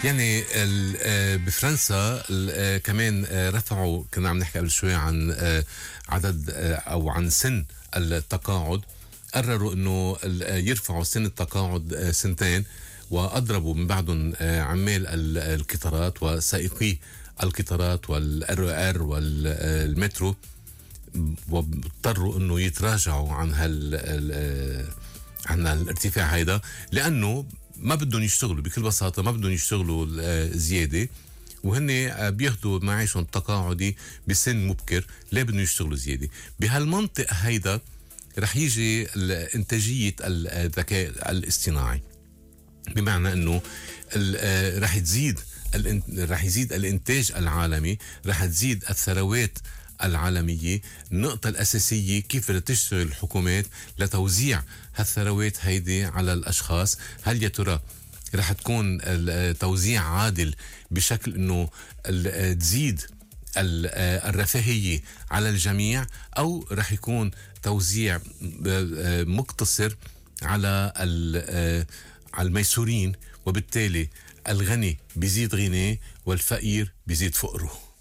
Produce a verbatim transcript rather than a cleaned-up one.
يعني ال- آه، بفرنسا ال- آه، كمان آه، رفعوا، كنا عم نحكي قبل شوي عن آه، عدد آه، او عن سن التقاعد. قرروا انه ال- آه، يرفعوا سن التقاعد آه، سنتين، واضربوا من بعدهم آه، عمال ال- القطارات وسائقي القطارات والار ار والمترو، واضطروا انه يتراجعوا عن هال ال- عن الارتفاع هيدا، لانه ما بدهم يشتغلوا. بكل بساطه ما بدهم يشتغلوا آه، زياده، وهن آه، بياخذوا معاشهم التقاعدي بسن مبكر. ليه بدهم يشتغلوا زياده؟ بهالمنطق هيدا رح يجي ال- انتاجيه الذكاء الاصطناعي، بمعنى انه ال- آه، رح تزيد الإن- رح يزيد الانتاج العالمي، رح تزيد الثروات العالمية. النقطة الأساسية كيف بدها تشتغل الحكومات لتوزيع هالثروات هيدي على الأشخاص. هل يا ترى رح تكون التوزيع عادل بشكل انه ال- تزيد ال- الرفاهية على الجميع، او رح يكون توزيع آه، مقتصر على ال- آه، على الميسورين، وبالتالي الغني بيزيد غناه والفقير بيزيد فقره؟